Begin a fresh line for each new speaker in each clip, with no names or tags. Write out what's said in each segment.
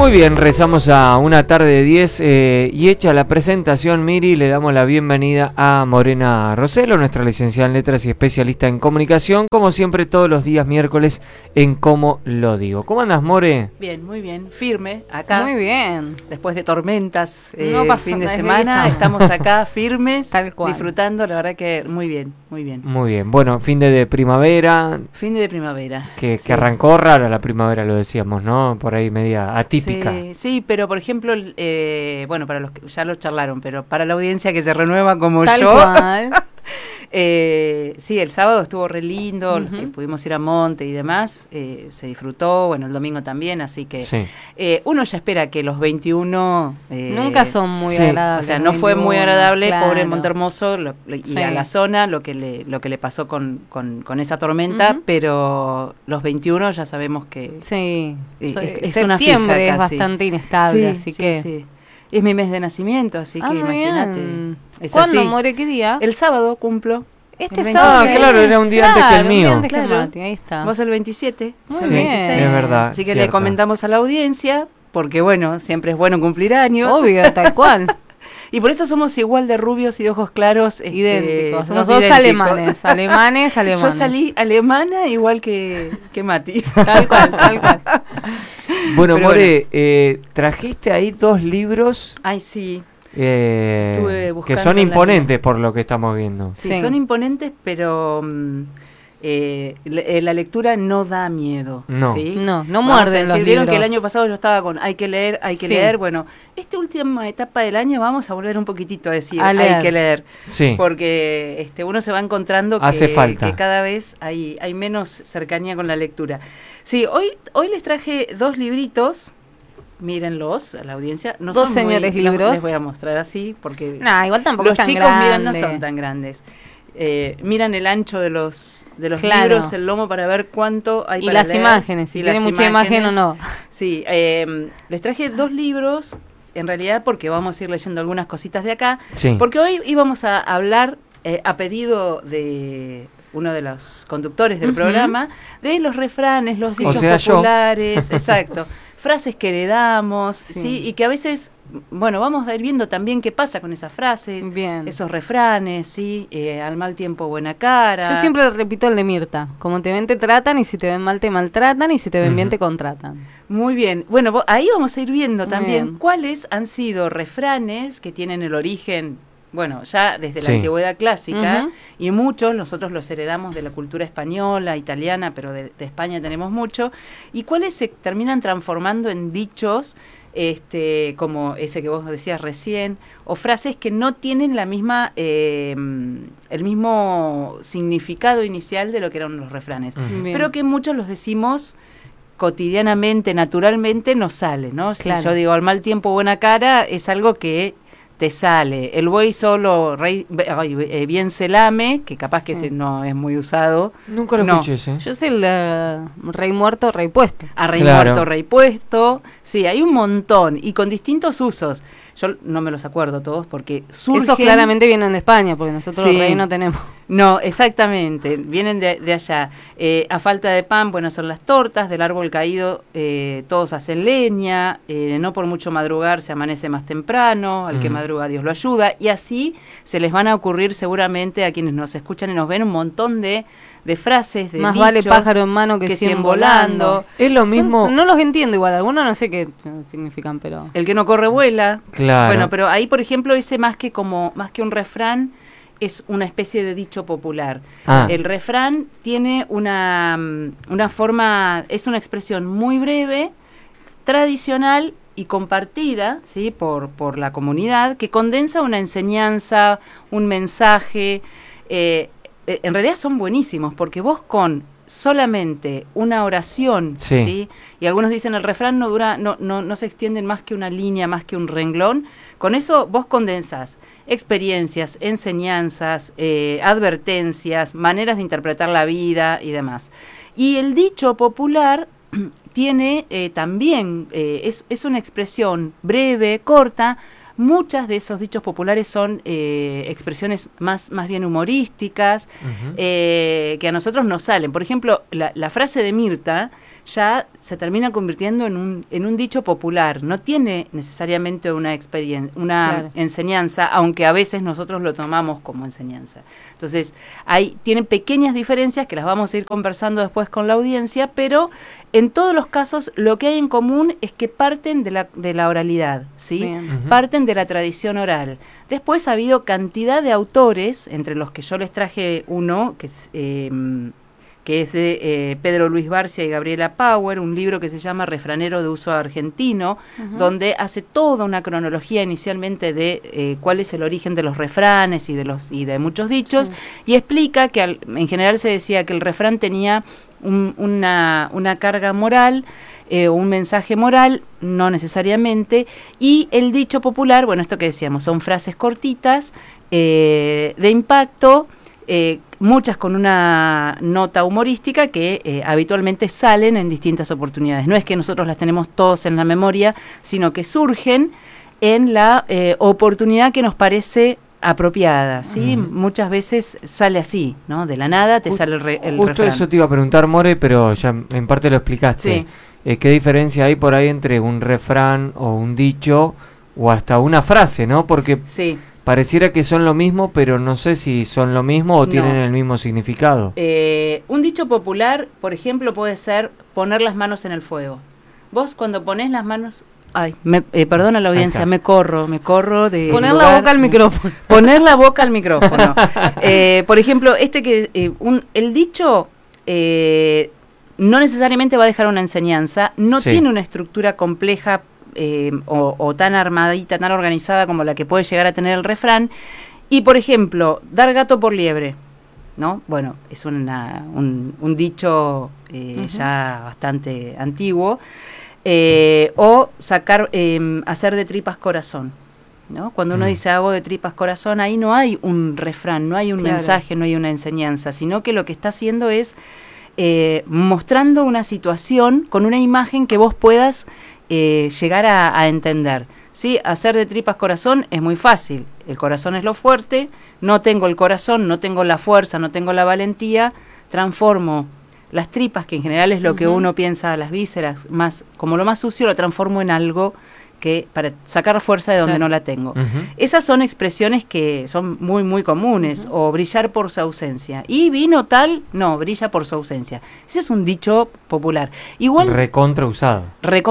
Muy bien, rezamos a una tarde de 10 y hecha la presentación, Miri, le damos la bienvenida a Morena Roselo, nuestra licenciada en Letras y especialista en Comunicación, como siempre todos los días miércoles en Cómo lo digo. ¿Cómo andas, More?
Bien, muy bien, firme, acá.
Muy bien.
Después de tormentas,
no pasa,
fin de semana, estamos acá firmes,
tal cual,
disfrutando, la verdad que muy bien, muy bien.
Muy bien, bueno, fin de primavera.
Fin de primavera.
Que arrancó rara la primavera, lo decíamos, ¿no? Por ahí media atípica.
Sí, pero por ejemplo, bueno, para los que ya lo charlaron, pero para la audiencia que se renueva como
tal
yo.
Cual.
Sí, el sábado estuvo re lindo, pudimos ir a Monte y demás, se disfrutó, bueno, el domingo también, así que
sí.
Uno ya espera que los 21...
nunca son muy agradables.
O sea, no 21, fue muy agradable,
claro.
Pobre Montehermoso y a la zona lo que le pasó con esa tormenta, pero los 21 ya sabemos que...
Sí,
es
septiembre
una fija
es bastante inestable, así que...
Sí. Es mi mes de nacimiento, así que imagínate.
¿Cuándo, More? ¿Qué día?
El sábado cumplo.
Este sábado.
Ah, claro, era un día antes que el mío.
Claro.
Ahí está.
Vos el 27.
Muy
el
bien.
26.
Es verdad.
Así que
cierto.
le comentamos a la audiencia, porque bueno, siempre es bueno cumplir años.
Obvio, tal cual.
Y por eso somos igual de rubios y de ojos claros.
Idénticos.
Somos
dos
idénticos.
alemanes.
Yo salí alemana igual que Mati.
Tal cual.
Bueno, More, trajiste ahí 2 libros.
Ay, sí.
Estuve buscando que son imponentes por lo que estamos viendo.
Sí, son imponentes, pero la lectura no da miedo.
No,
¿sí?
no muerden los libros.
Vieron que el año pasado yo estaba con hay que leer. Bueno, esta última etapa del año vamos a volver un poquitito a decir hay que leer.
Sí.
Porque uno se va encontrando que cada vez hay menos cercanía con la lectura. Sí, hoy les traje 2 libritos. Mírenlos a la audiencia. No
2
son
señores libros.
No, les voy a mostrar así porque
igual tampoco
los
tan
chicos
grande.
miran no son tan grandes. Miran el ancho de los
claro.
libros, el lomo para ver cuánto hay
y
para
las
leer.
Imágenes, si tiene mucha imagen o no.
Sí, les traje 2 libros, en realidad porque vamos a ir leyendo algunas cositas de acá,
sí.
Porque hoy íbamos a hablar, a pedido de uno de los conductores del programa, de los refranes, los dichos populares, exacto, frases que heredamos, sí, y que a veces, bueno, vamos a ir viendo también qué pasa con esas frases,
bien.
Esos refranes, sí, al mal tiempo buena cara.
Yo siempre repito el de Mirta, como te ven te tratan y si te ven mal te maltratan y si te ven bien te contratan.
Muy bien, bueno, ahí vamos a ir viendo también cuáles han sido refranes que tienen el origen, bueno, ya desde la antigüedad clásica, y muchos nosotros los heredamos de la cultura española, italiana, pero de España tenemos mucho, y cuáles se terminan transformando en dichos, como ese que vos decías recién, o frases que no tienen la misma, el mismo significado inicial de lo que eran los refranes, pero que muchos los decimos cotidianamente, naturalmente nos sale, ¿no? Si yo digo al mal tiempo buena cara, es algo que te sale. El buey solo bien se lame, que capaz que no es muy usado.
Nunca lo escuché ese.
Yo sé el rey muerto, rey puesto.
A rey muerto, rey puesto. Sí, hay un montón y con distintos usos. Yo no me los acuerdo todos porque surgen...
Esos claramente vienen de España, porque nosotros rey no tenemos.
No, exactamente, vienen de allá. A falta de pan, buenas son las tortas, del árbol caído todos hacen leña, no por mucho madrugar se amanece más temprano, al que madruga Dios lo ayuda, y así se les van a ocurrir seguramente a quienes nos escuchan y nos ven un montón de frases, de
más
dichos,
vale pájaro en mano que 100 volando.
Es lo mismo.
No los entiendo igual, algunos no sé qué significan, pero...
El que no corre vuela.
Claro.
Bueno, pero ahí, por ejemplo, ese más que un refrán, es una especie de dicho popular. El refrán tiene una forma, es una expresión muy breve, tradicional y compartida, ¿sí? por la comunidad, que condensa una enseñanza, un mensaje. En realidad son buenísimos, porque vos con solamente una oración, ¿sí? Y algunos dicen el refrán no se extienden más que una línea, más que un renglón. Con eso vos condensás experiencias, enseñanzas, advertencias, maneras de interpretar la vida y demás. Y el dicho popular tiene también, es una expresión breve, corta. Muchas de esos dichos populares son expresiones más bien humorísticas, que a nosotros nos salen. Por ejemplo, la frase de Mirta, ya se termina convirtiendo en un dicho popular. No tiene necesariamente una enseñanza, aunque a veces nosotros lo tomamos como enseñanza. Entonces, tienen pequeñas diferencias que las vamos a ir conversando después con la audiencia, pero en todos los casos lo que hay en común es que parten de la oralidad, ¿sí? Parten de la tradición oral. Después ha habido cantidad de autores, entre los que yo les traje uno, que es de Pedro Luis Barcia y Gabriela Power, un libro que se llama Refranero de uso argentino, donde hace toda una cronología inicialmente de cuál es el origen de los refranes y de muchos dichos, y explica que en general se decía que el refrán tenía una carga moral, un mensaje moral, no necesariamente, y el dicho popular, bueno, esto que decíamos, son frases cortitas, de impacto, muchas con una nota humorística que habitualmente salen en distintas oportunidades. No es que nosotros las tenemos todos en la memoria, sino que surgen en la oportunidad que nos parece apropiada, ¿sí? Muchas veces sale así, ¿no? De la nada te sale el
justo
refrán.
Eso te iba a preguntar, More, pero ya en parte lo explicaste. Sí. ¿Qué diferencia hay por ahí entre un refrán o un dicho o hasta una frase, ¿no? Porque pareciera que son lo mismo, pero no sé si son lo mismo o tienen el mismo significado.
Un dicho popular, por ejemplo, puede ser poner las manos en el fuego. Vos cuando ponés las manos... perdona la audiencia, me corro de...
Poner la boca al micrófono.
Poner la boca al micrófono. Por ejemplo, el dicho no necesariamente va a dejar una enseñanza, no tiene una estructura compleja o tan armadita, tan organizada como la que puede llegar a tener el refrán. Y, por ejemplo, dar gato por liebre, ¿no? Bueno, es un dicho ya bastante antiguo. O hacer de tripas corazón, ¿no? Cuando uno dice hago de tripas corazón, ahí no hay un refrán, no hay un mensaje, no hay una enseñanza, sino que lo que está haciendo es mostrando una situación con una imagen que vos puedas llegar a entender. ¿Sí? Hacer de tripas corazón es muy fácil. El corazón es lo fuerte, no tengo el corazón, no tengo la fuerza, no tengo la valentía, transformo las tripas, que en general es lo que uno piensa, las vísceras, como lo más sucio, lo transformo en algo que para sacar fuerza de donde no la tengo. Esas son expresiones que son muy, muy comunes, o brillar por su ausencia. Y vino tal, no, brilla por su ausencia. Ese es un dicho popular. Igual
recontra usado.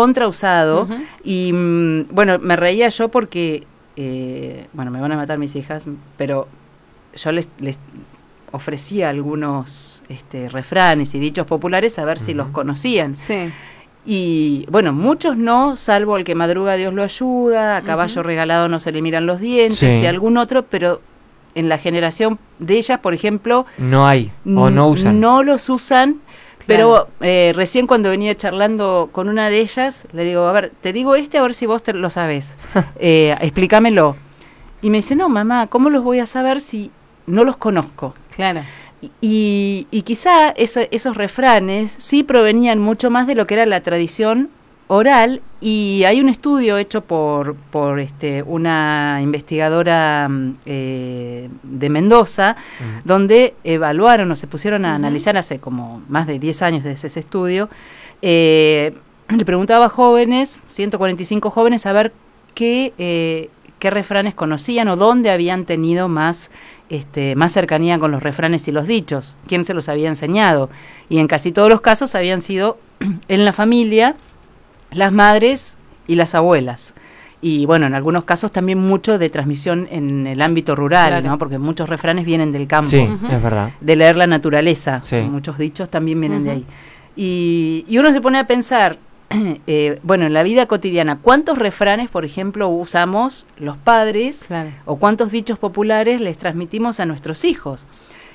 Y bueno, me reía yo porque, me van a matar mis hijas, pero yo les ofrecía algunos refranes y dichos populares a ver si los conocían. Sí. Y bueno, muchos no, salvo el que madruga Dios lo ayuda, a caballo regalado no se le miran los dientes, y algún otro, pero en la generación de ellas, por ejemplo,
no hay, o no usan.
No los usan, pero recién cuando venía charlando con una de ellas, le digo, a ver, te digo a ver si vos lo sabés, explícamelo. Y me dice, no, mamá, ¿cómo los voy a saber si no los conozco?
Claro.
Y quizá esos refranes sí provenían mucho más de lo que era la tradición oral, y hay un estudio hecho por una investigadora de Mendoza, donde evaluaron o se pusieron a analizar hace como más de 10 años desde ese estudio. Le preguntaba a jóvenes, 145 jóvenes, a ver qué refranes conocían o dónde habían tenido más cercanía con los refranes y los dichos, quién se los había enseñado. Y en casi todos los casos habían sido en la familia, las madres y las abuelas. Y bueno, en algunos casos también mucho de transmisión en el ámbito rural, ¿no? Porque muchos refranes vienen del campo,
es verdad.
De leer la naturaleza. Muchos dichos también vienen de ahí. Y uno se pone a pensar, en la vida cotidiana, ¿cuántos refranes, por ejemplo, usamos los padres o cuántos dichos populares les transmitimos a nuestros hijos?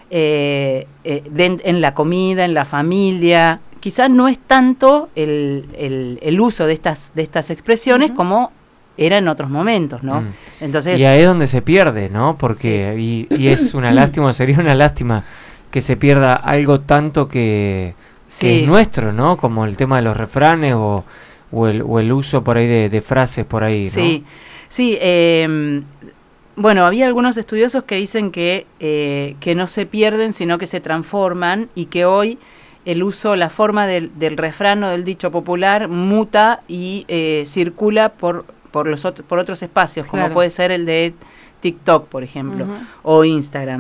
En la comida, en la familia, quizás no es tanto el uso de estas expresiones como era en otros momentos, ¿no? Entonces,
y ahí es donde se pierde, ¿no? Porque y es una lástima, sería una lástima que se pierda algo tanto que es nuestro, ¿no? Como el tema de los refranes o el uso por ahí de frases por ahí, ¿no?
Sí. Bueno, había algunos estudiosos que dicen que no se pierden, sino que se transforman, y que hoy el uso, la forma del refrán o del dicho popular muta y circula por otros espacios, como puede ser el de TikTok, por ejemplo, o Instagram.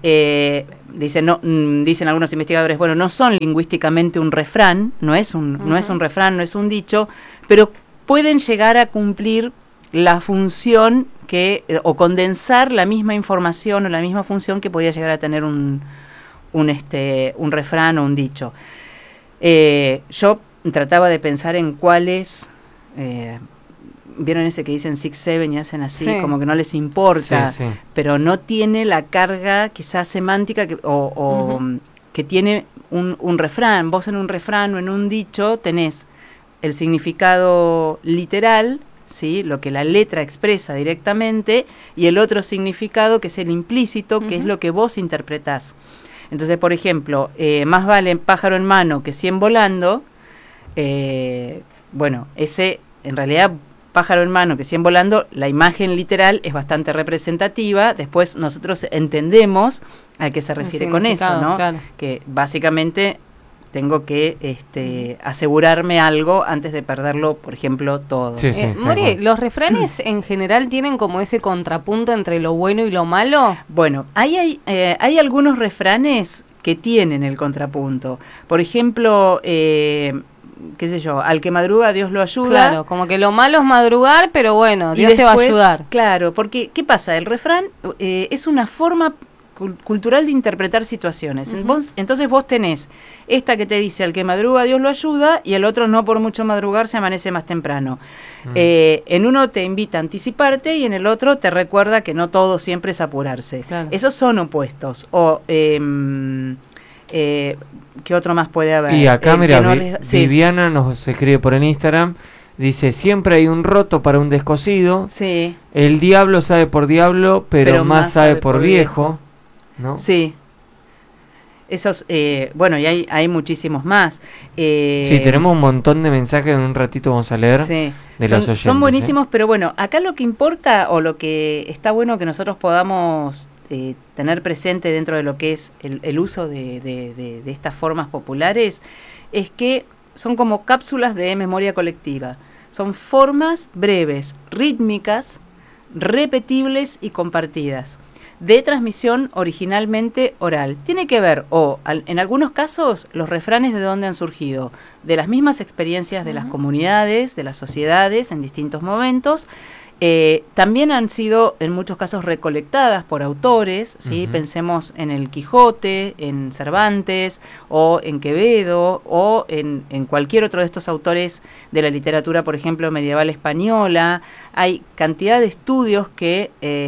Dicen algunos investigadores, bueno, no son lingüísticamente un refrán, no es un refrán, no es un dicho, pero pueden llegar a cumplir la función o condensar la misma información o la misma función que podía llegar a tener un refrán o un dicho. Yo trataba de pensar en cuáles... ¿Vieron ese que dicen 6, 7 y hacen así? Sí. Como que no les importa, pero no tiene la carga quizás semántica que tiene un refrán. Vos en un refrán o en un dicho tenés el significado literal, ¿sí? Lo que la letra expresa directamente, y el otro significado que es el implícito, que es lo que vos interpretás. Entonces, por ejemplo, más vale pájaro en mano que 100 volando. Bueno, ese en realidad... pájaro en mano que 100 volando, la imagen literal es bastante representativa, después nosotros entendemos a qué se refiere con eso, ¿no? Claro. Que básicamente tengo que asegurarme algo antes de perderlo, por ejemplo, todo.
Mori, ¿los refranes en general tienen como ese contrapunto entre lo bueno y lo malo?
Bueno, hay algunos refranes que tienen el contrapunto. Por ejemplo... qué sé yo, al que madruga Dios lo ayuda.
Claro, como que lo malo es madrugar, pero bueno, Dios te va a ayudar.
Claro, porque ¿qué pasa? El refrán es una forma cultural de interpretar situaciones. Entonces vos tenés esta que te dice al que madruga Dios lo ayuda, y el otro no por mucho madrugar se amanece más temprano. En uno te invita a anticiparte y en el otro te recuerda que no todo siempre es apurarse. Claro. Esos son opuestos. O ¿qué otro más puede haber?
Y acá, mira, Viviana nos escribe por el Instagram, dice, siempre hay un roto para un descosido, el diablo sabe por diablo, pero más sabe por viejo, ¿no?
Sí. Esos, bueno, y hay muchísimos más.
Sí, tenemos un montón de mensajes, en un ratito vamos a leer de los oyentes.
Son buenísimos, pero bueno, acá lo que importa, o lo que está bueno que nosotros podamos... tener presente dentro de lo que es el uso de estas formas populares, es que son como cápsulas de memoria colectiva. Son formas breves, rítmicas, repetibles y compartidas, de transmisión originalmente oral. Tiene que ver, en algunos casos, los refranes de dónde han surgido, de las mismas experiencias de las comunidades, de las sociedades en distintos momentos. También han sido en muchos casos recolectadas por autores, ¿sí? Pensemos en el Quijote, en Cervantes, o en Quevedo, o en cualquier otro de estos autores de la literatura, por ejemplo, medieval española. Hay cantidad de estudios que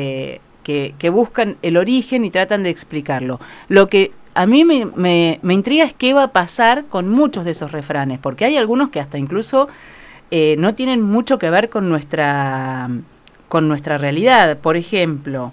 buscan el origen y tratan de explicarlo. Lo que a mí me intriga es qué va a pasar con muchos de esos refranes, porque hay algunos que hasta incluso... no tienen mucho que ver con nuestra realidad. Por ejemplo,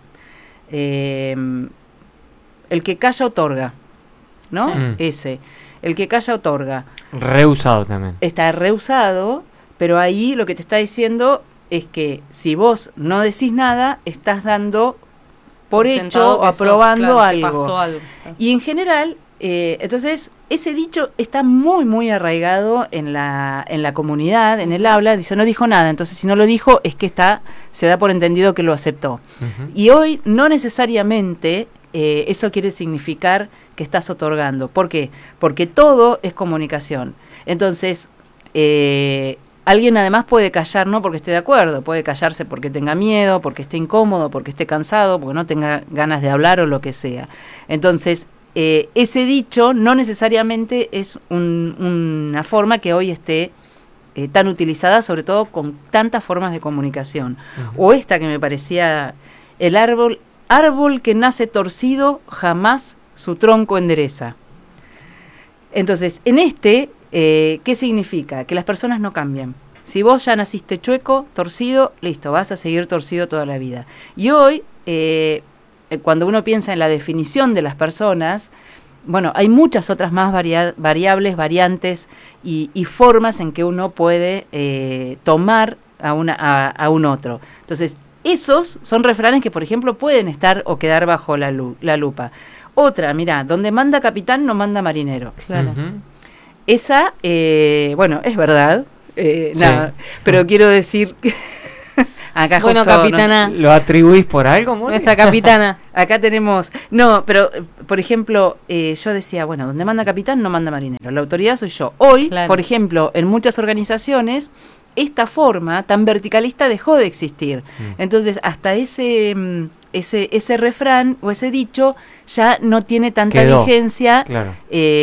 el que calla otorga, ¿no? Sí. El que calla otorga.
Reusado también.
Está reusado, pero ahí lo que te está diciendo es que si vos no decís nada, estás dando por hecho o aprobando algo. Que pasó algo. Y en general... entonces, ese dicho está muy, muy arraigado en la comunidad, en el habla. Dice, no dijo nada, entonces si no lo dijo es que se da por entendido que lo aceptó. Y hoy no necesariamente eso quiere significar que estás otorgando. ¿Por qué? Porque todo es comunicación. Entonces, alguien además puede callar no porque esté de acuerdo, puede callarse porque tenga miedo, porque esté incómodo, porque esté cansado, porque no tenga ganas de hablar o lo que sea. Entonces, ese dicho no necesariamente es una forma que hoy esté tan utilizada, sobre todo con tantas formas de comunicación. O esta que me parecía, el árbol que nace torcido jamás su tronco endereza. Entonces, en ¿qué significa? Que las personas no cambian. Si vos ya naciste chueco, torcido, listo, vas a seguir torcido toda la vida. Y hoy... cuando uno piensa en la definición de las personas, bueno, hay muchas otras más variables, variantes y formas en que uno puede tomar a un otro. Entonces, esos son refranes que, por ejemplo, pueden estar o quedar bajo la lupa. Otra, mirá, donde manda capitán no manda marinero. Claro. Esa, bueno, es verdad.
Sí.
Nada, pero quiero decir... Acá
bueno,
justo,
capitana.
¿Lo atribuís por algo, Moni?
Nuestra capitana.
Acá tenemos... No, pero, por ejemplo, yo decía, bueno, donde manda capitán no manda marinero. La autoridad soy yo. Hoy,
Claro.
por ejemplo, en muchas organizaciones, esta forma tan verticalista dejó de existir. Entonces, hasta ese refrán o ese dicho ya no tiene tanta
Quedó.
vigencia.
Claro.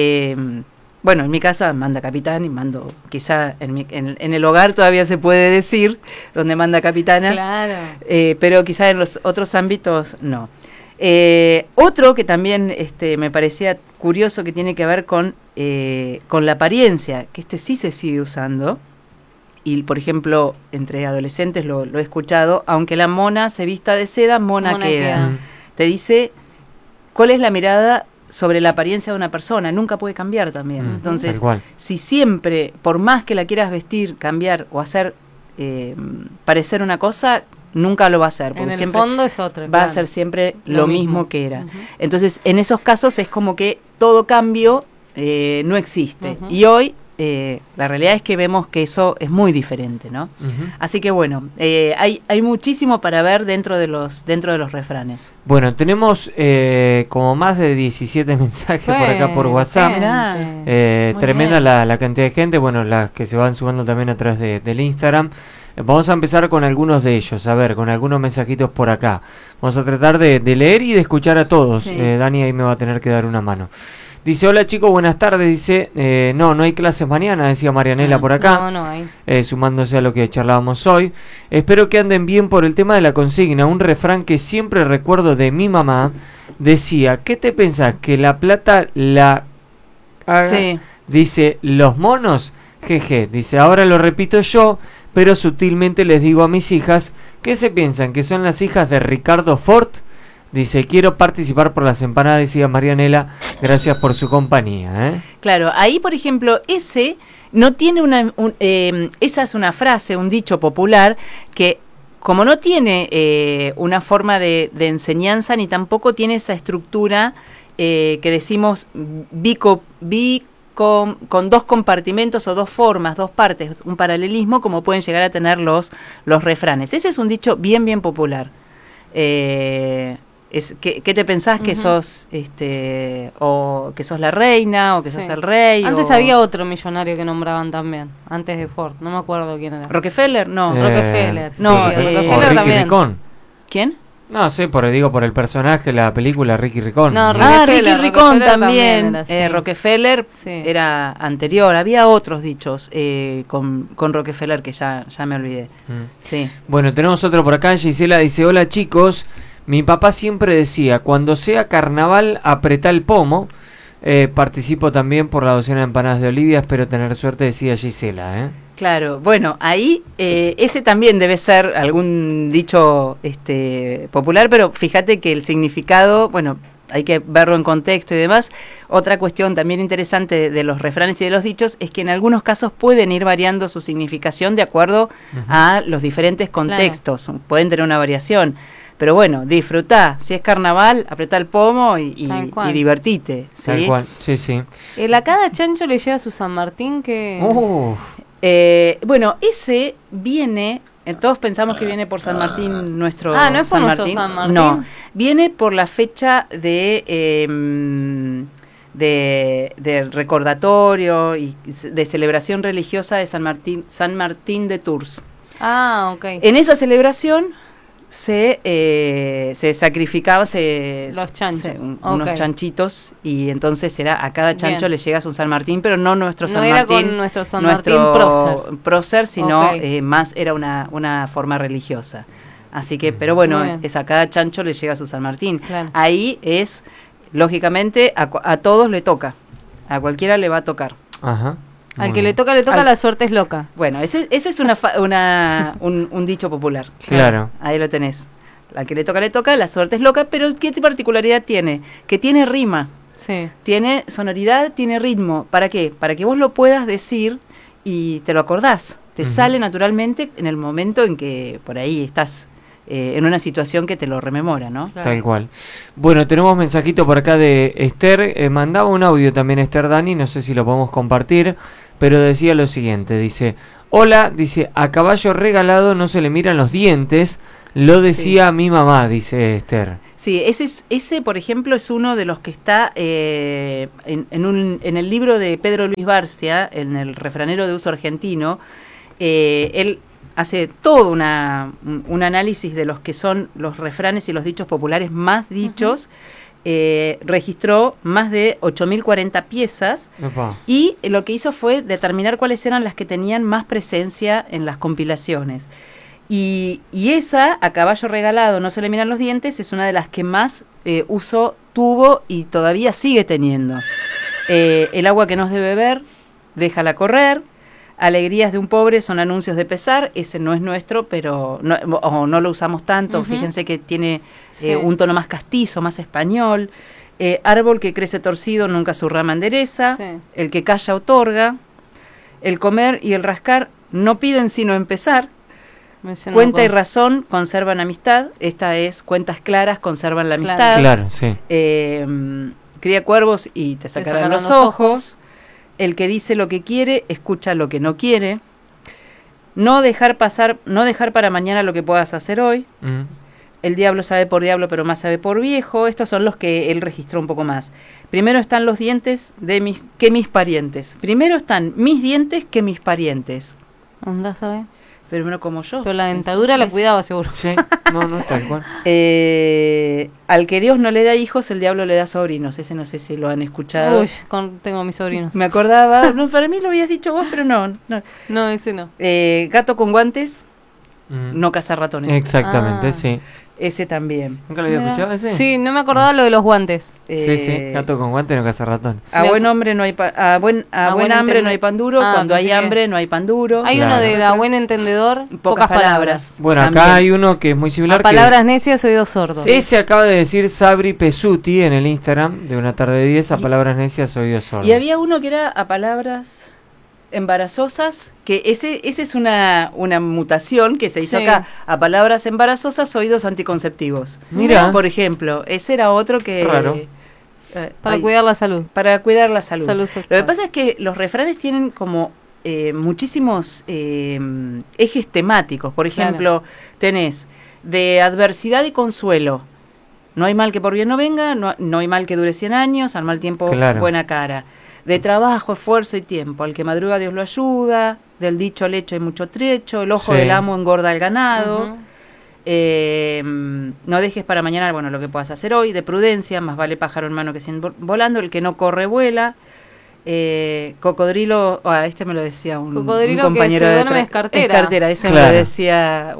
Bueno, en mi casa manda capitán y mando, quizá en el hogar todavía se puede decir, donde manda capitana,
Claro.
pero quizá en los otros ámbitos no. Otro que también me parecía curioso que tiene que ver con la apariencia, que sí se sigue usando, y por ejemplo, entre adolescentes lo he escuchado, aunque la mona se vista de seda, mona queda. Te dice cuál es la mirada sobre la apariencia de una persona, nunca puede cambiar también. Entonces,
tal cual.
si siempre, por más que la quieras vestir, cambiar o hacer parecer una cosa, nunca lo va a hacer. Porque
En el
siempre
fondo es otra.
va a ser siempre lo mismo que era. Entonces, en esos casos es como que todo cambio no existe. Y hoy la realidad es que vemos que eso es muy diferente, ¿no? Así que bueno, hay muchísimo para ver dentro de los refranes.
Bueno, tenemos como más de 17 mensajes por acá por WhatsApp. Tremenda
bien.
la cantidad de gente, bueno, las que se van sumando también a través del Instagram. Vamos a empezar con algunos de ellos, a ver, con algunos mensajitos por acá. Vamos a tratar de leer y de escuchar a todos.
Sí.
Dani ahí me va a tener que dar una mano. Dice, hola chicos, buenas tardes. Dice, no hay clases mañana, decía Marianela por acá.
No hay.
Sumándose a lo que charlábamos hoy. Espero que anden bien por el tema de la consigna. Un refrán que siempre recuerdo de mi mamá decía, ¿qué te pensás? ¿Que la plata la haga?
Sí.
Dice, los monos, jeje. Dice, ahora lo repito yo, pero sutilmente les digo a mis hijas, ¿qué se piensan? ¿Que son las hijas de Ricardo Ford? Dice, quiero participar por las empanadas, decía Marianela, gracias por su compañía.
Claro, ahí por ejemplo, ese no tiene esa es una frase, un dicho popular que como no tiene una forma de enseñanza ni tampoco tiene esa estructura que decimos con dos compartimentos o dos formas, dos partes, un paralelismo como pueden llegar a tener los refranes. Ese es un dicho bien, bien popular. ¿Qué te pensás que sos o que sos la reina o que sos el rey?
Antes había otro millonario que nombraban también, antes de Ford, no me acuerdo quién era.
Rockefeller, no.
Rockefeller.
No,
sí, Rockefeller
o Ricky
también.
Ricón.
¿Quién?
No sé, por el personaje, la película Ricky Ricón.
No,
Ricky Ricón también.
era, sí.
Rockefeller era anterior. Había otros dichos con Rockefeller que ya me olvidé. Sí.
Bueno, tenemos otro por acá. Gisela dice, hola chicos. Mi papá siempre decía, cuando sea carnaval, apretá el pomo. Participo también por la docena de empanadas de Olivia. Espero tener suerte, decía Gisela.
Claro, bueno, ahí ese también debe ser algún dicho popular, pero fíjate que el significado, bueno, hay que verlo en contexto y demás. Otra cuestión también interesante de los refranes y de los dichos es que en algunos casos pueden ir variando su significación de acuerdo a los diferentes contextos. Claro. Pueden tener una variación. Pero bueno, disfrutá. Si es carnaval, apretá el pomo y divertite. ¿Sí?
Tal cual, sí.
A cada chancho le llega su San Martín que...
Bueno, ese viene... Todos pensamos que viene por San Martín, nuestro
no es por
San
nuestro
Martín.
San Martín.
No, viene por la fecha de recordatorio y de celebración religiosa de San Martín de Tours.
Ok.
En esa celebración se sacrificaba
los chanchos,
unos chanchitos, y entonces a cada chancho le llegas un San Martín, pero no nuestro San Martín,
era con nuestro San Martín prócer,
sino más era una forma religiosa. Así que, pero bueno, a cada chancho le llega su San Martín. Claro. Ahí es, lógicamente, a todos le toca, a cualquiera le va a tocar.
Ajá.
Al que le toca, la suerte es loca.
Bueno, ese es un dicho popular.
Claro.
Ahí lo tenés. Al que le toca, la suerte es loca, pero ¿qué particularidad tiene? Que tiene rima.
Sí.
Tiene sonoridad, tiene ritmo. ¿Para qué? Para que vos lo puedas decir y te lo acordás. Te sale naturalmente en el momento en que por ahí estás en una situación que te lo rememora, ¿no?
Claro. Tal cual. Bueno, tenemos mensajito por acá de Esther, mandaba un audio también Esther Dani, no sé si lo podemos compartir, pero decía lo siguiente, dice, hola, dice, a caballo regalado no se le miran los dientes, lo decía mi mamá, dice Esther.
Sí, ese por ejemplo es uno de los que está en el libro de Pedro Luis Barcia, en el refranero de uso argentino. Él hace todo un análisis de los que son los refranes y los dichos populares más dichos. Registró más de 8.040 piezas. Opa. Y lo que hizo fue determinar cuáles eran las que tenían más presencia en las compilaciones. Y esa, a caballo regalado, no se le miran los dientes, es una de las que más uso tuvo y todavía sigue teniendo. El agua que nos debe beber, déjala correr. Alegrías de un pobre son anuncios de pesar, ese no es nuestro, pero no lo usamos tanto, fíjense que tiene un tono más castizo, más español. Árbol que crece torcido nunca su rama endereza, el que calla otorga, el comer y el rascar no piden sino empezar, cuenta y razón conservan amistad, esta es cuentas claras conservan la amistad,
claro, sí.
Cría cuervos y te sacarán los ojos. El que dice lo que quiere, escucha lo que no quiere. No dejar para mañana lo que puedas hacer hoy. El diablo sabe por diablo, pero más sabe por viejo. Estos son los que él registró un poco más. Primero están los dientes que mis parientes. Primero están mis dientes que mis parientes.
Anda, ¿sabes?
Pero no como yo.
Pero la dentadura la cuidaba seguro.
Sí, no está igual.
Al que Dios no le da hijos, el diablo le da sobrinos. Ese no sé si lo han escuchado.
Uy, tengo mis sobrinos.
Me acordaba. No, para mí lo habías dicho vos, pero no.
No, ese no.
Gato con guantes, no cazar ratones.
Exactamente, sí.
Ese también.
¿Nunca lo había escuchado ese?
Sí, no me acordaba lo de los guantes.
Sí, gato con guantes no caza ratón.
A buen hombre no hay a buen hambre no hay pan duro, cuando hay hambre no hay pan duro.
Hay uno de la buen entendedor, pocas palabras.
Bueno, también. Acá hay uno que es muy similar.
A palabras necias, oídos sordos.
Ese acaba de decir Sabri Pesuti en el Instagram de Una Tarde de 10, a palabras necias, oídos sordos.
Y había uno que era a palabras embarazosas, que ese es una mutación que se hizo acá, a palabras embarazosas, oídos anticonceptivos.
Mira,
por ejemplo, ese era otro que
para cuidar la salud.
Para cuidar la salud.
Lo
que pasa es que los refranes tienen como muchísimos ejes temáticos. Por ejemplo, tenés de adversidad y consuelo. No hay mal que por bien no venga, no hay mal que dure 100 años, al mal tiempo buena cara. De trabajo, esfuerzo y tiempo. Al que madruga Dios lo ayuda. Del dicho al hecho hay mucho trecho. El ojo del amo engorda al ganado. No dejes para mañana lo que puedas hacer hoy. De prudencia, más vale pájaro en mano que 100 volando. El que no corre vuela. Cocodrilo, este me lo decía un compañero
que se duerme es cartera.
Es cartera, ese me lo decía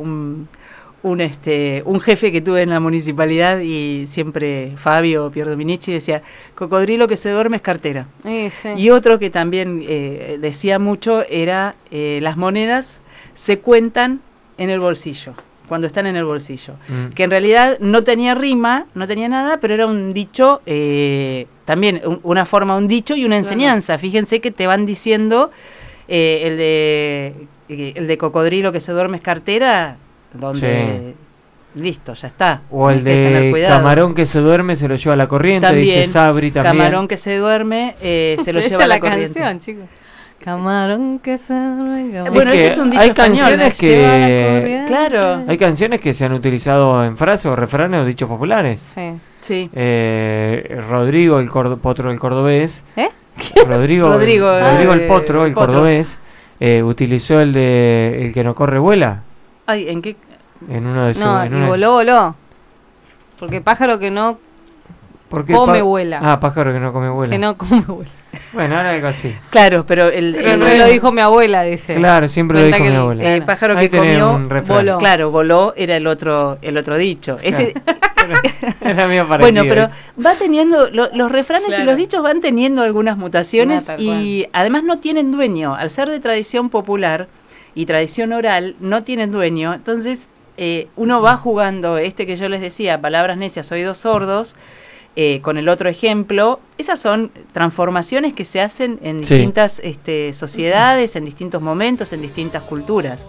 un jefe que tuve en la municipalidad, y siempre Fabio Pierdominici decía, cocodrilo que se duerme es cartera.
Sí.
Y otro que también decía mucho era, las monedas se cuentan en el bolsillo, cuando están en el bolsillo. Que en realidad no tenía rima, no tenía nada, pero era un dicho, también una forma, un dicho y una enseñanza. Fíjense que te van diciendo el de cocodrilo que se duerme es cartera, donde listo, ya está.
O el de camarón que se duerme se lo lleva a la corriente,
también,
dice Sabri también.
Camarón que se duerme se lo lleva a la corriente.
Canción, chicos. Camarón que se duerme.
Bueno, este es un dicho
hay
español.
Canciones que
claro.
Hay canciones que se han utilizado en frases o refranes o dichos populares.
Sí.
Rodrigo el potro el cordobés. Rodrigo el potro el cordobés utilizó el de el que no corre vuela.
Ay, ¿en qué?
En uno de sus...
voló. Porque pájaro que no come vuela.
Pájaro que no come vuela.
Que no come vuela.
Bueno, ahora algo así.
Claro, pero
lo dijo mi abuela, dice.
Claro, siempre lo dijo mi abuela.
El pájaro que comió voló. Claro, voló era el otro dicho. Ese
era mío parecido.
Bueno, pero va teniendo los refranes y los dichos van teniendo algunas mutaciones y además no tienen dueño. Al ser de tradición popular y tradición oral, no tienen dueño. Entonces, uno va jugando que yo les decía, palabras necias, oídos sordos, con el otro ejemplo. Esas son transformaciones que se hacen en distintas sociedades, en distintos momentos, en distintas culturas.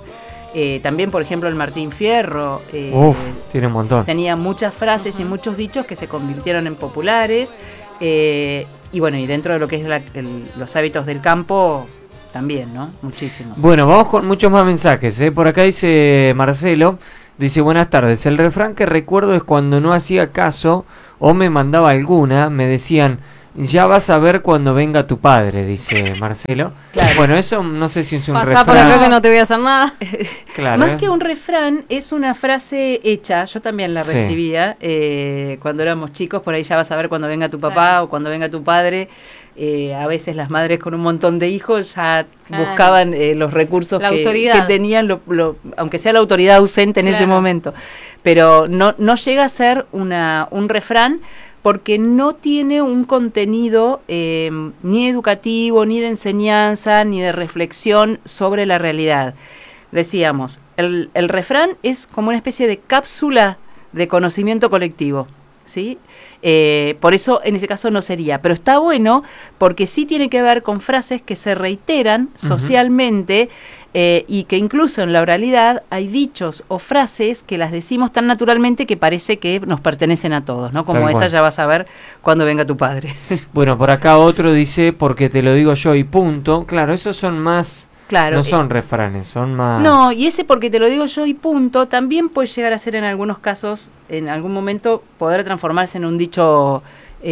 También, por ejemplo, el Martín Fierro
tiene un montón.
tenía muchas frases y muchos dichos que se convirtieron en populares. Y bueno, y dentro de lo que es los hábitos del campo, también, ¿no? Muchísimos.
Bueno, vamos con muchos más mensajes, ¿eh? Por acá dice Marcelo, dice: buenas tardes, el refrán que recuerdo es cuando no hacía caso o me mandaba alguna, me decían: ya vas a ver cuando venga tu padre, dice Marcelo.
Claro.
Bueno, eso no sé si es un
Pasá
refrán.
por acá que no te voy a hacer nada.
Claro,
Más que un refrán, es una frase hecha. Yo también la recibía cuando éramos chicos. Por ahí ya vas a ver cuando venga tu papá o cuando venga tu padre. A veces las madres con un montón de hijos ya buscaban los recursos que tenían, aunque sea la autoridad ausente en ese momento. Pero no llega a ser un refrán, porque no tiene un contenido ni educativo, ni de enseñanza, ni de reflexión sobre la realidad. Decíamos, el refrán es como una especie de cápsula de conocimiento colectivo, ¿sí? Por eso en ese caso no sería, pero está bueno porque sí tiene que ver con frases que se reiteran socialmente, y que incluso en la oralidad hay dichos o frases que las decimos tan naturalmente que parece que nos pertenecen a todos, ¿no? Como esa, ya vas a ver cuando venga tu padre. Bueno,
por acá otro dice: porque te lo digo yo y punto. Claro, esos son más... Claro, no son refranes, son más...
No, y ese porque te lo digo yo y punto, también puede llegar a ser en algunos casos, en algún momento, poder transformarse en un dicho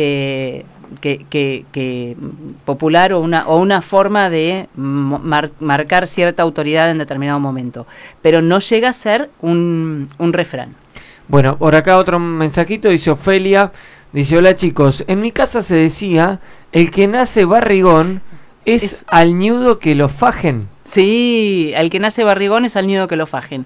que popular o una forma de marcar cierta autoridad en determinado momento. Pero no llega a ser un refrán.
Bueno, por acá otro mensajito, dice Ofelia, dice: hola chicos, en mi casa se decía, el que nace barrigón es al ñudo que lo fajen.
Sí, al que nace barrigón es al ñudo que lo fajen.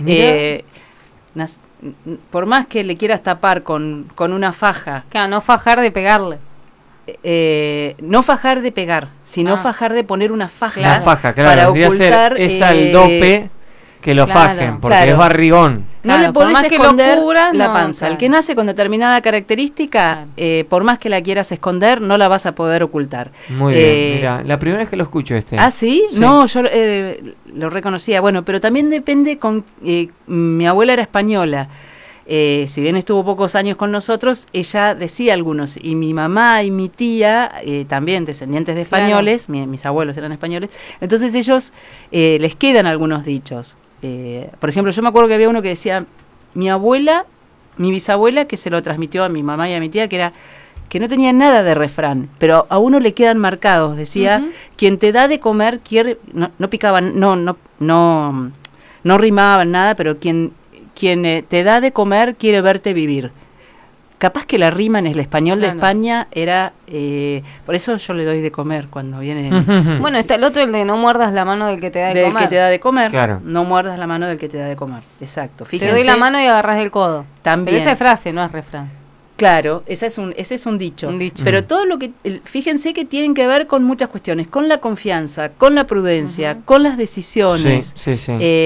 Por más que le quieras tapar con una faja.
Claro, no fajar de pegarle.
No fajar de pegar, sino fajar de poner una faja.
La faja, claro,
para ocultar.
Es al dope que lo fajen, porque es barrigón.
No le podés esconder la panza. El que nace con determinada característica, por más que la quieras esconder, no la vas a poder ocultar.
Muy bien, mira, la primera vez que lo escucho
¿Ah, sí? No, yo lo reconocía. Bueno, pero también depende mi abuela era española. Si bien estuvo pocos años con nosotros, ella decía algunos, y mi mamá y mi tía, también descendientes de españoles, mis abuelos eran españoles, entonces ellos les quedan algunos dichos. Por ejemplo, yo me acuerdo que había uno que decía, mi bisabuela, que se lo transmitió a mi mamá y a mi tía, que no tenía nada de refrán, pero a uno le quedan marcados. Decía, quien te da de comer quiere, no picaban, no rimaban nada, pero quien te da de comer quiere verte vivir. Capaz que la rima en el español de España era... por eso yo le doy de comer cuando viene...
Bueno, está el otro, el de no muerdas la mano del que te da de comer.
Del que te da de comer.
Claro.
No muerdas la mano del que te da de comer. Exacto. Fíjense,
te doy la mano y agarras el codo.
También.
Pero esa es frase, no es refrán.
Claro, ese es un dicho. Pero todo lo que... Fíjense que tienen que ver con muchas cuestiones. Con la confianza, con la prudencia, con las decisiones.
Sí.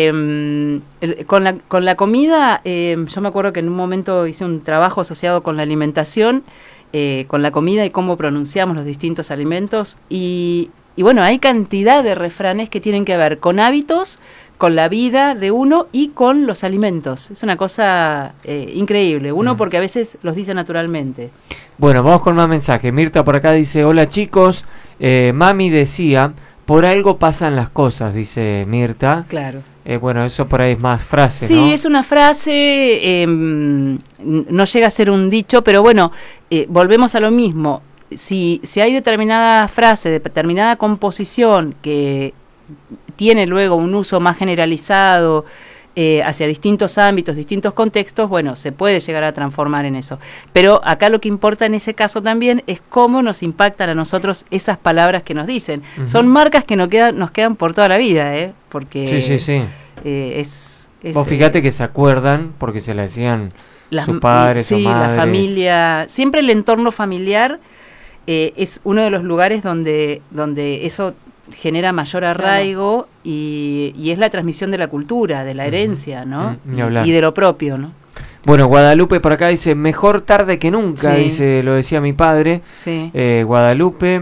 Con la comida, yo me acuerdo que en un momento hice un trabajo asociado con la alimentación, con la comida y cómo pronunciamos los distintos alimentos. Y bueno, hay cantidad de refranes que tienen que ver con hábitos, con la vida de uno y con los alimentos. Es una cosa increíble. Uno porque a veces los dice naturalmente.
Bueno, vamos con más mensajes. Mirta por acá dice: hola chicos, mami decía, por algo pasan las cosas, dice Mirta.
Claro.
Bueno, eso por ahí es más frase,
sí,
¿no?
Sí, es una frase, no llega a ser un dicho, pero bueno, volvemos a lo mismo. Si hay determinada frase, determinada composición que tiene luego un uso más generalizado hacia distintos ámbitos, distintos contextos, bueno, se puede llegar a transformar en eso. Pero acá lo que importa en ese caso también es cómo nos impactan a nosotros esas palabras que nos dicen. Son marcas que nos quedan por toda la vida, porque
sí.
Vos
fíjate que se acuerdan porque se la decían sus padres o madres.
La familia, siempre el entorno familiar es uno de los lugares donde eso genera mayor arraigo y es la transmisión de la cultura, de la herencia, ¿no? Y de lo propio, ¿no?
Bueno, Guadalupe por acá dice: mejor tarde que nunca, dice, lo decía mi padre.
Sí.
Guadalupe.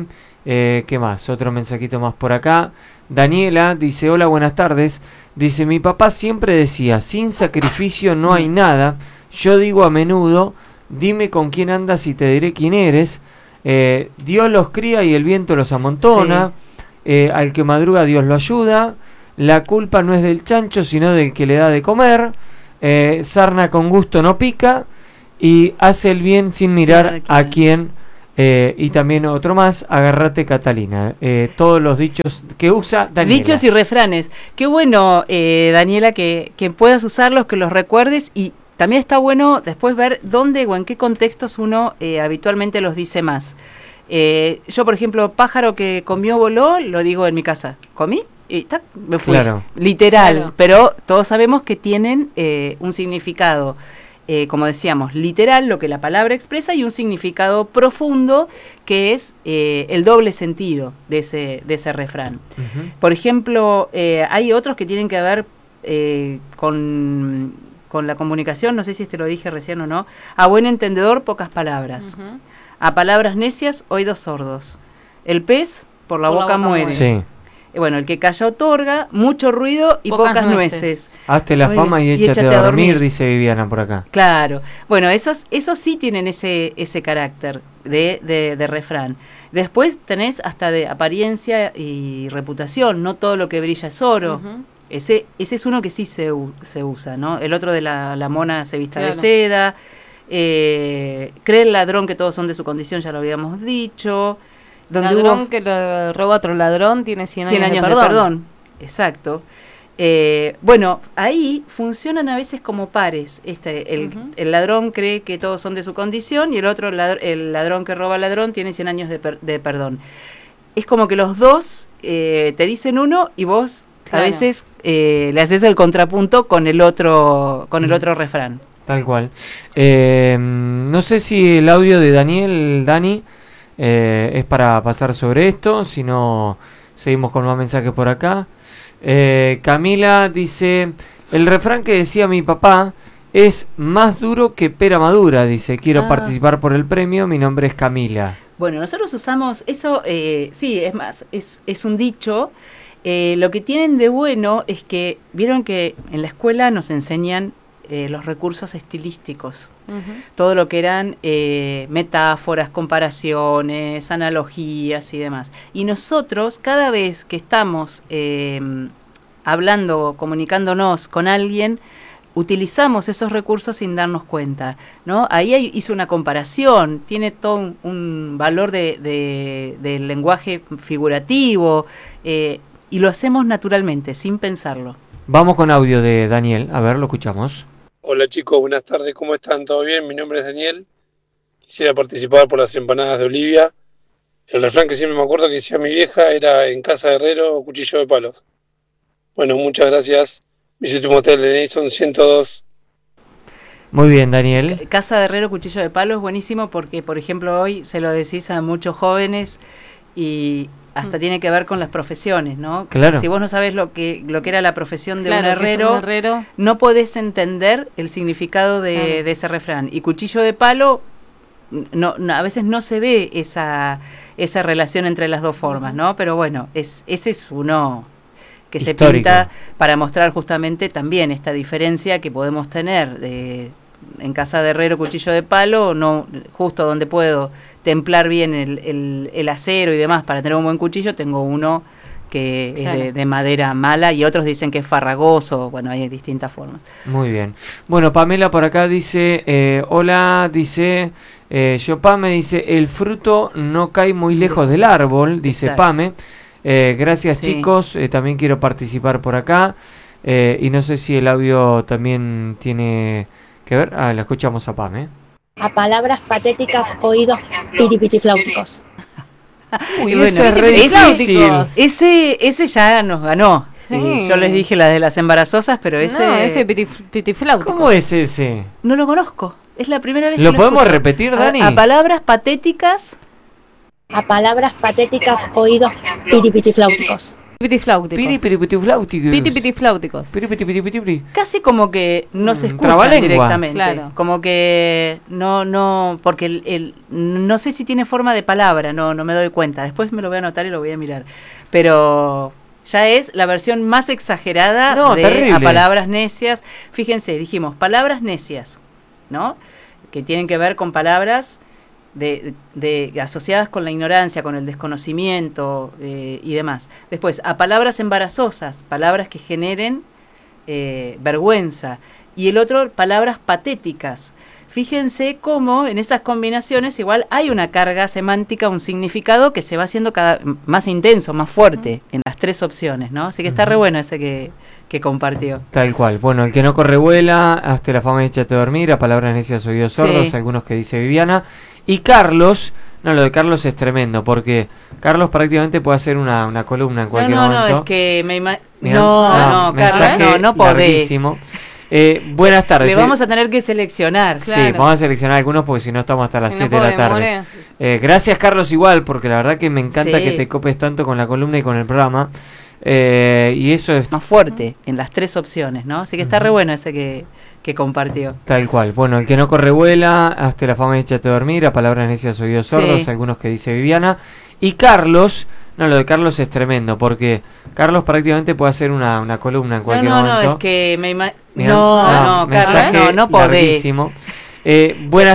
¿Qué más? Otro mensajito más por acá. Daniela dice, hola, buenas tardes. Dice, mi papá siempre decía, sin sacrificio no hay nada. Yo digo a menudo, dime con quién andas y te diré quién eres. Dios los cría y el viento los amontona. Sí. Al que madruga Dios lo ayuda. La culpa no es del chancho, sino del que le da de comer. Sarna con gusto no pica. Y hace el bien sin mirar a quién. Y también otro más, agárrate Catalina. Todos los dichos que usa Daniela.
Dichos y refranes. Qué bueno, Daniela, que puedas usarlos, que los recuerdes, y también está bueno después ver dónde o en qué contextos uno habitualmente los dice más. Yo, por ejemplo, pájaro que comió voló, lo digo en mi casa. ¿Comí? Y ¡tac! Me fui. Claro. Literal. Claro. Pero todos sabemos que tienen un significado, como decíamos, literal, lo que la palabra expresa, y un significado profundo que es el doble sentido de ese refrán. Uh-huh. Por ejemplo, hay otros que tienen que ver con la comunicación, no sé si lo dije recién o no. A buen entendedor, pocas palabras. Uh-huh. A palabras necias, oídos sordos. El pez por la boca muere. Sí. Bueno, el que calla otorga, mucho ruido y pocas nueces.
Hazte la fama y échate a dormir, dice Viviana por acá.
Claro. Bueno, esos sí tienen ese carácter de refrán. Después tenés hasta de apariencia y reputación. No todo lo que brilla es oro. Uh-huh. Ese es uno que sí se usa, ¿no? El otro de la mona se vista de seda. Cree el ladrón que todos son de su condición, ya lo habíamos dicho.
Ladrón que le roba a otro ladrón tiene 100 años de perdón.
Exacto. Bueno, ahí funcionan a veces como pares. El ladrón cree que todos son de su condición, y el otro, el ladrón que roba al ladrón, tiene 100 años de perdón. Es como que los dos te dicen uno y vos a veces le haces el contrapunto con el otro refrán.
Tal cual. No sé si el audio de Dani, es para pasar sobre esto, si no seguimos con más mensajes por acá. Camila dice, el refrán que decía mi papá es más duro que pera madura. Dice, quiero participar por el premio, mi nombre es Camila.
Bueno, nosotros usamos eso, sí, es más, es un dicho. Lo que tienen de bueno es que, vieron que en la escuela nos enseñan los recursos estilísticos, uh-huh. Todo lo que eran metáforas, comparaciones, analogías y demás. Y nosotros, cada vez que estamos hablando, comunicándonos con alguien, utilizamos esos recursos sin darnos cuenta, ¿no? Ahí hizo una comparación, tiene todo un valor del lenguaje figurativo, y lo hacemos naturalmente, sin pensarlo.
Vamos con audio de Daniel, a ver, lo escuchamos.
Hola chicos, buenas tardes, ¿cómo están? ¿Todo bien? Mi nombre es Daniel. Quisiera participar por las empanadas de Olivia. El refrán que siempre me acuerdo que decía mi vieja era: en casa de herrero, cuchillo de palos. Bueno, muchas gracias. Visité un hotel de Nelson 102.
Muy bien, Daniel.
Casa de herrero, cuchillo de palos, buenísimo, porque por ejemplo hoy se lo decís a muchos jóvenes y hasta tiene que ver con las profesiones, ¿no?
Claro.
Si vos no sabés lo que era la profesión de un herrero, no podés entender el significado de ese refrán. Y cuchillo de palo, no, a veces no se ve esa relación entre las dos formas, ¿no? Pero bueno, ese es uno que histórico. Se pinta para mostrar justamente también esta diferencia que podemos tener en casa de herrero, cuchillo de palo, no justo donde puedo templar bien el acero y demás para tener un buen cuchillo, tengo uno que es de madera mala, y otros dicen que es farragoso. Bueno, hay distintas formas.
Muy bien. Bueno, Pamela por acá dice, hola, dice, yo Pame, dice, el fruto no cae muy lejos del árbol, dice exacto. Pame. Gracias chicos, también quiero participar por acá, y no sé si el audio también tiene que ver. La escuchamos a Pame.
A palabras patéticas, oídos piripitifláuticos.
Uy, bueno, ese es re difícil.
Ese ya nos ganó. Sí. Yo les dije las de las embarazosas, pero ese
pitifláutico.
¿Cómo es ese?
No lo conozco. Es la primera vez que
lo podemos escucho. Repetir, Dani.
A palabras patéticas.
A palabras patéticas, oídos piripitifláuticos.
Pitipitifláuticos.
Casi como que no se escucha
trabalengua.
directamente.
Claro.
Como que no, porque no sé si tiene forma de palabra, no me doy cuenta. Después me lo voy a anotar y lo voy a mirar. Pero ya es la versión más exagerada de
terrible.
a palabras necias. Fíjense, dijimos palabras necias, ¿no? Que tienen que ver con palabras de asociadas con la ignorancia, con el desconocimiento y demás. Después, a palabras embarazosas, palabras que generen vergüenza. Y el otro, palabras patéticas. Fíjense cómo en esas combinaciones igual hay una carga semántica, un significado que se va haciendo cada más intenso, más fuerte en las tres opciones, ¿no? Así que está re bueno ese que compartió.
Tal cual. Bueno, el que no corre vuela, hasta la fama échate a dormir, a palabras necias oídos sordos,
Sí.
algunos que dice Viviana. Y Carlos, no, lo de Carlos es tremendo, porque Carlos prácticamente puede hacer una columna en cualquier momento.
No, es que me
Mirá,
No,
mensaje
Carlos, no podés.
larguísimo. Buenas tardes.
Le vamos a tener que seleccionar.
Sí,
Claro.
vamos a seleccionar algunos porque si no estamos hasta las
Si no
7 de la tarde.
podemos,
Gracias Carlos igual, porque la verdad que me encanta
Sí.
que te copes tanto con la columna y con el programa. Y eso es
Más fuerte en las tres opciones, ¿no? Así que está re bueno ese que compartió.
tal cual. Bueno, el que no corre vuela, hasta la fama échate a dormir, a palabras necias oídos sordos,
Sí.
algunos que dice Viviana. Y Carlos, no, lo de Carlos es tremendo, porque Carlos prácticamente puede hacer una columna en cualquier momento.
Es que me
Mirá,
No, Carlos,
mensaje
no podés.
larguísimo. Buenas